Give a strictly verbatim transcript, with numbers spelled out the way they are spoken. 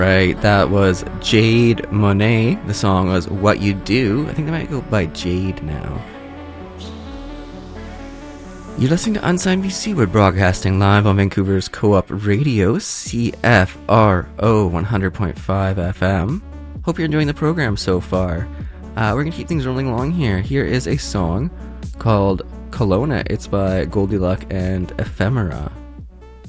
Right, that was Jade Monet. The song was What You Do. I think they might go by Jade now. You're listening to Unsigned B C. We're broadcasting live on Vancouver's Co-op Radio, C F R O one hundred point five F M. Hope you're enjoying the program so far. Uh, we're going to keep things rolling along here. Here is a song called Kelowna. It's by Goldilocks and Ephemera.